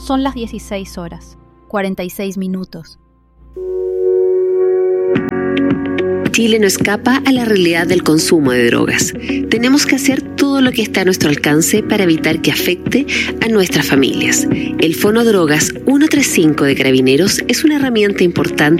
Son las 16 horas, 46 minutos. Chile no escapa a la realidad del consumo de drogas. Tenemos que hacer todo lo que está a nuestro alcance para evitar que afecte a nuestras familias. El Fono Drogas 135 de Carabineros es una herramienta importante